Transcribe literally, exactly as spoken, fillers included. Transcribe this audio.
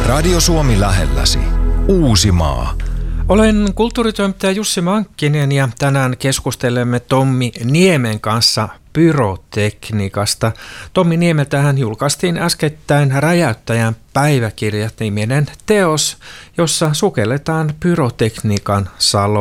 Radio Suomi lähelläsi. Uusimaa. Olen kulttuuritoimittaja Jussi Mankkinen ja tänään keskustelemme Tommi Niemen kanssa pyrotekniikasta. Tommi Niemeltähän julkaistiin äskettäin Räjäyttäjän päiväkirjat -niminen teos, jossa sukelletaan pyrotekniikan saloon.